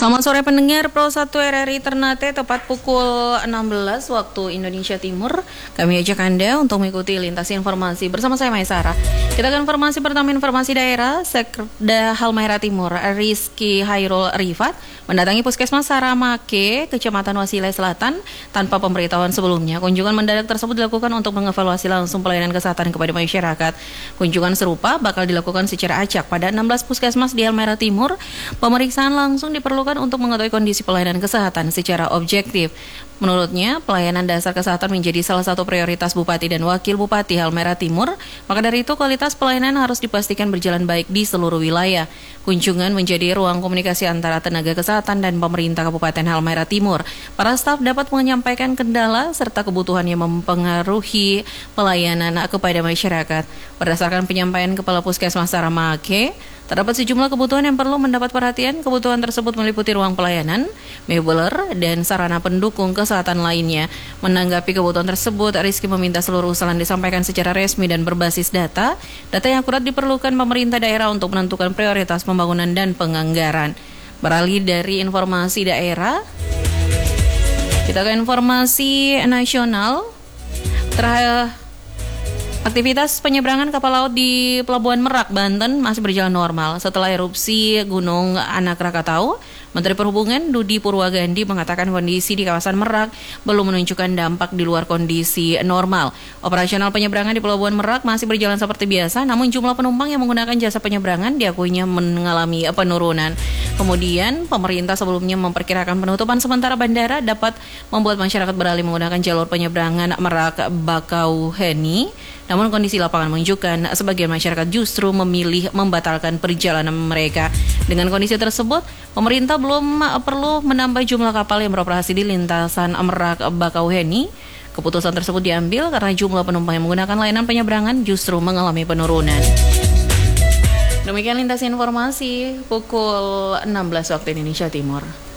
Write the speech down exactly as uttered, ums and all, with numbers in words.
Selamat sore pendengar Pro satu R R I Ternate, tepat pukul enam belas waktu Indonesia Timur. Kami ajak Anda untuk mengikuti lintas informasi bersama saya Maisara. Kita akan informasi pertama, informasi daerah. Sekda Halmahera Timur Rizky Hairul Rifat mendatangi Puskesmas Saramake, Kecamatan Wasile Selatan tanpa pemberitahuan sebelumnya. Kunjungan mendadak tersebut dilakukan untuk mengevaluasi langsung pelayanan kesehatan kepada masyarakat. Kunjungan serupa bakal dilakukan secara acak pada enam belas puskesmas di Halmahera Timur. Pemeriksaan langsung diperlukan untuk mengetahui kondisi pelayanan kesehatan secara objektif. Menurutnya, pelayanan dasar kesehatan menjadi salah satu prioritas Bupati dan Wakil Bupati Halmahera Timur. Maka dari itu, kualitas pelayanan harus dipastikan berjalan baik di seluruh wilayah. Kunjungan menjadi ruang komunikasi antara tenaga kesehatan dan pemerintah Kabupaten Halmahera Timur. Para staf dapat menyampaikan kendala serta kebutuhan yang mempengaruhi pelayanan kepada masyarakat. Berdasarkan penyampaian Kepala Puskesmas Saramake, terdapat sejumlah kebutuhan yang perlu mendapat perhatian. Kebutuhan tersebut meliputi ruang pelayanan, mebeler, dan sarana pendukung kesehatan lainnya. Menanggapi kebutuhan tersebut, Rizky meminta seluruh usulan disampaikan secara resmi dan berbasis data. Data yang akurat diperlukan pemerintah daerah untuk menentukan prioritas pembangunan dan penganggaran. Beralih dari informasi daerah, kita ke informasi nasional. Terakhir, aktivitas penyeberangan kapal laut di Pelabuhan Merak, Banten masih berjalan normal setelah erupsi Gunung Anak Rakatau. Menteri Perhubungan Dudi Purwagandi mengatakan kondisi di kawasan Merak belum menunjukkan dampak di luar kondisi normal. Operasional penyeberangan di Pelabuhan Merak masih berjalan seperti biasa, namun jumlah penumpang yang menggunakan jasa penyeberangan diakuinya mengalami penurunan. Kemudian, pemerintah sebelumnya memperkirakan penutupan sementara bandara dapat membuat masyarakat beralih menggunakan jalur penyeberangan Merak Bakauheni. Namun kondisi lapangan menunjukkan sebagian masyarakat justru memilih membatalkan perjalanan mereka. Dengan kondisi tersebut, pemerintah belum perlu menambah jumlah kapal yang beroperasi di lintasan Merak Bakauheni. Keputusan tersebut diambil karena jumlah penumpang yang menggunakan layanan penyeberangan justru mengalami penurunan. Demikian lintas informasi pukul enam belas waktu Indonesia Timur.